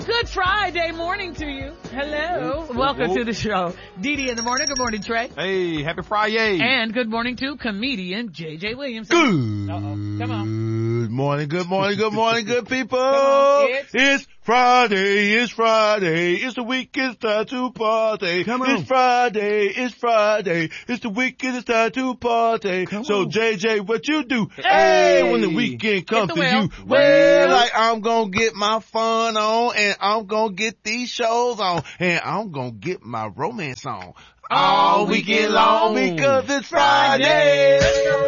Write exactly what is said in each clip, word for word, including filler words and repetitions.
Good Friday morning to you. Hello. Welcome to the show. Dee Dee in the morning. Good morning, Trey. Hey, happy Friday. And good morning to comedian J J Williams. Good Uh-oh. Come on. morning, good morning, good morning, good people. on, it's- it's Friday, it's Friday, it's the weekend, it's time to party. Come on. It's Friday, it's Friday, it's the weekend, it's time to party. Come so on. J J, what you do? Hey. when the weekend comes the to well. you? Well. Well, like I'm gonna get my fun on, and I'm gonna get these shows on, and I'm gonna get my romance on. All weekend long because it's Friday.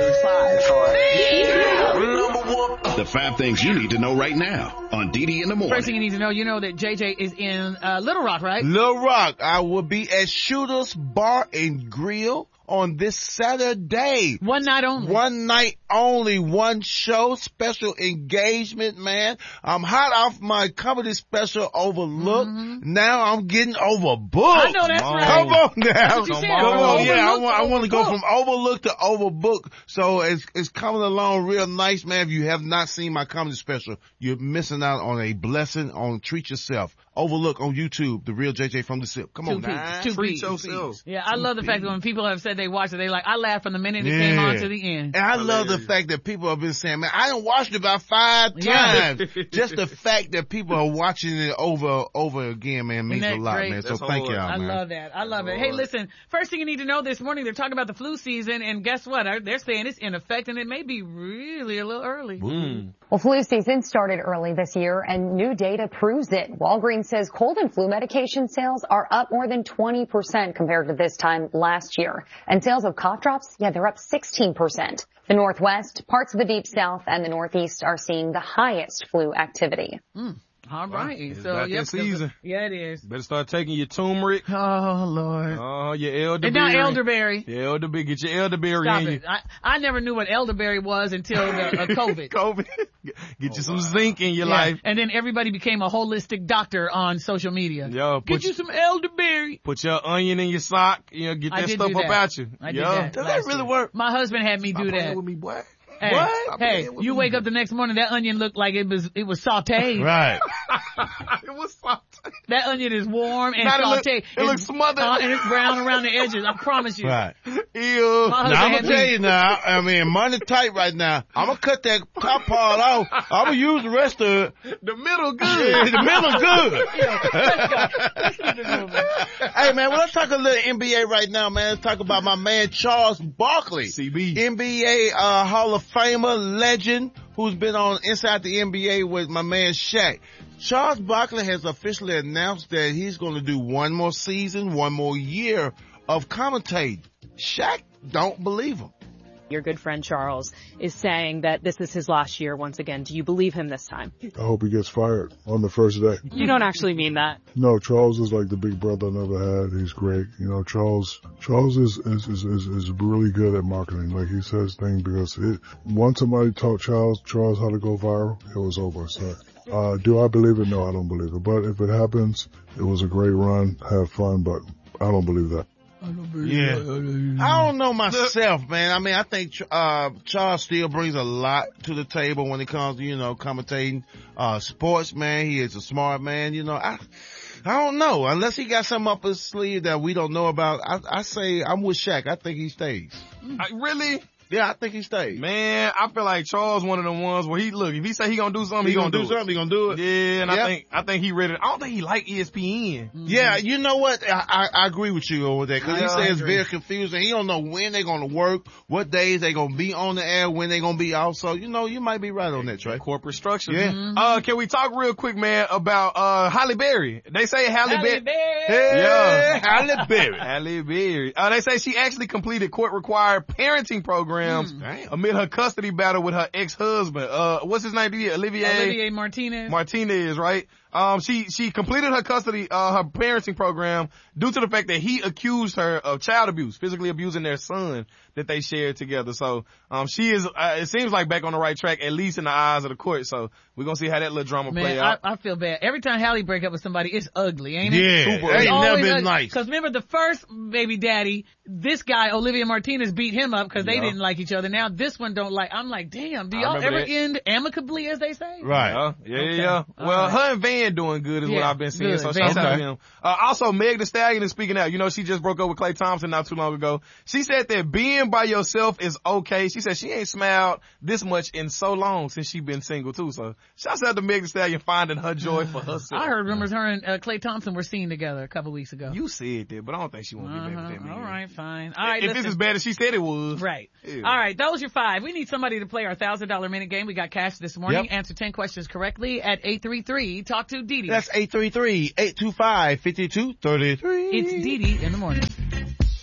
The five things you need to know right now on Dee Dee in the morning. First thing you need to know, you know that J J is in uh, Little Rock, right? Little Rock, I will be at Shooter's Bar and Grill on this Saturday. One night only. One night only, one show, special engagement, man. I'm hot off my comedy special, Overlooked. Mm-hmm. Now I'm getting overbooked. I know that's Come right. Come on now. That's what you Come said. on. Yeah, I Overlooked want, I to want to go overbooked. from overlooked to overbooked. So it's, it's coming along real nice, man. If you have not seen my comedy special, you're missing out on a blessing on Treat Yourself. Overlook on YouTube, The Real J J from the Sip. Come Two on, pieces. now. Two Treat pieces. yourself. Yeah, I love the fact that when people have said they watched it, they like, I laughed from the minute it Yeah. came on to the end. And I love the Hilarious. fact that people have been saying, man, I done watched it about five Yeah. times. Just the fact that people are watching it over, over again, man, means Isn't a that lot, great? man. So That's thank hard. y'all, I man. love that. I love it. Hey, listen, first thing you need to know this morning, they're talking about the flu season, and guess what? They're saying it's in effect, and it may be really a little early. Mm. Well, flu season started early this year, and new data proves it. Walgreens says cold and flu medication sales are up more than twenty percent compared to this time last year. And sales of cough drops, yeah, they're up sixteen percent. The Northwest, parts of the Deep South, and the Northeast are seeing the highest flu activity. Mm. All right. It's So, about yep, that season. Yeah, it is. Better start taking your turmeric. Oh, Lord. Oh, your elderberry. And now elderberry. Your elderberry. Get your elderberry Stop in it. I, I never knew what elderberry was until the, uh, COVID. you. COVID. Get you some zinc in your Yeah. life. And then everybody became a holistic doctor on social media. Yo, Get put you you- some elderberry. Put your onion in your sock. You know, get I that did stuff do up that. out you. I did Yo. that. Does last that really year. work? My husband had me Stop do playing that. with me, boy. Hey, What? Stop hey, playing with you me. wake up the next morning, that onion looked like it was, it was sauteed. Right. It was soft. That onion is warm and Now it look- sauteed. it looks smothered. Uh, and it's brown around the edges. I promise you. Right. Ew. My Now, husband I'm had gonna tell me- you now, I mean, money tight right now. I'm gonna cut that top part off. I'm gonna use the rest of it. The middle Yeah, good. the middle good. Let's keep it moving. Hey man, well, let's talk a little N B A right now, man. Let's talk about my man Charles Barkley. C B. N B A uh, Hall of Famer legend who's been on Inside the N B A with my man Shaq. Charles Barkley has officially announced that he's going to do one more season, one more year of commentating. Shaq don't believe him. Your good friend Charles is saying that this is his last year once again. Do you believe him this time? I hope he gets fired on the first day. You don't actually mean that. No, Charles is like the big brother I never had. He's great. You know, Charles, Charles is, is, is, is, is really good at marketing. Like he says things because it, once somebody taught Charles, Charles how to go viral, it was over. So, uh, do I believe it? No, I don't believe it. But if it happens, it was a great run. Have fun, but I don't believe that. Yeah. I don't know myself, man. I mean, I think, uh, Charles still brings a lot to the table when it comes to, you know, commentating, uh, sports, man. He is a smart man, you know. I, I don't know. Unless he got something up his sleeve that we don't know about, I, I say I'm with Shaq. I think he stays. I, really? Yeah, I think he stays. Man, I feel like Charles one of them ones where he, look, if he say he gonna do something, He he, gonna do it. something, he gonna do it. Yeah, and Yeah. I think, I think he ready. I don't think he like E S P N. Yeah, you know what? I, I, I agree with you over there because Yeah, he I says it's agree. very confusing. He don't know when they're going to work, what days they're going to be on the air, when they're going to be off. So, you know, you might be right on that, Trey. Corporate structure. Yeah. Uh, can we talk real quick, man, about, uh, Halle Berry? They say Halle, Halle Berry. Berry. Hey, Yeah. Halle Berry. Halle Berry. Uh, they say she actually completed court-required parenting programs Damn. amid her custody battle with her ex-husband. Uh, what's his name? Olivier? Olivier Martinez. Martinez, right? Um, she, she completed her custody, uh, her parenting program due to the fact that he accused her of child abuse, physically abusing their son. that they shared together. So, um, she is, uh, it seems like back on the right track, at least in the eyes of the court. So we're going to see how that little drama Man, play out. I, I feel bad. Every time Halle break up with somebody, it's ugly, ain't it? Yeah, Super it ain't Always never been ugly. nice. Cause remember the first baby daddy, this guy, Olivia Martinez, beat him up cause they Yeah. didn't like each other. Now this one don't like, I'm like, damn, do I y'all remember ever that. end amicably, as they say? Right. Yeah, yeah, Okay. yeah. All Well, right. her and Van doing good is what Yeah, I've been seeing. good. So Van shout out good. to them. Uh, also, Meg Thee Stallion is speaking out. You know, she just broke up with Klay Thompson not too long ago. She said that being by yourself is okay. She said she ain't smiled this much in so long since she been single too. So shouts out to Meg Thee Stallion finding her joy for herself. I heard rumors her and uh, Klay Thompson were seen together a couple weeks ago. You said that, but I don't think she won't get back with that Uh-huh. man. All right, fine. All right, If listen. it's as bad as she said it was. Right. Yeah. All right, those are five. We need somebody to play our one thousand dollars minute game. We got cash this morning. Yep. Answer ten questions correctly at eight three three. Talk to Dee Dee. That's eight three three, eight two five, five two three three. It's Dee Dee in the morning.